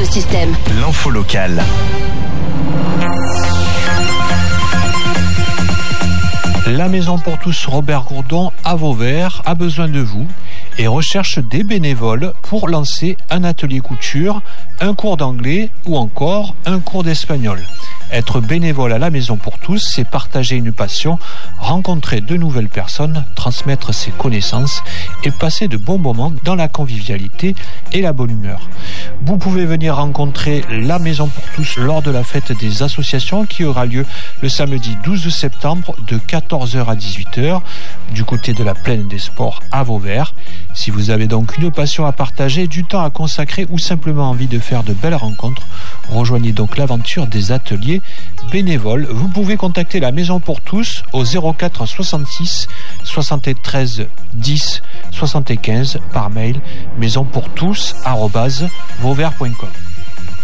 Système. L'info locale. La Maison pour tous Robert Gourdon à Vauvert a besoin de vous et recherche des bénévoles pour lancer un atelier couture, un cours d'anglais ou encore un cours d'espagnol. Être bénévole à la Maison pour tous, c'est partager une passion, rencontrer de nouvelles personnes, transmettre ses connaissances et passer de bons moments dans la convivialité et la bonne humeur. Vous pouvez venir rencontrer la Maison pour tous lors de la fête des associations qui aura lieu le samedi 12 septembre de 14h à 18h du côté de la Plaine des Sports à Vauvert. Si vous avez donc une passion à partager, du temps à consacrer ou simplement envie de faire de belles rencontres, rejoignez donc l'aventure des ateliers bénévoles. Vous pouvez contacter la Maison pour tous au 04 66 73 10 75 par mail maisonpourtous@vauvert.com.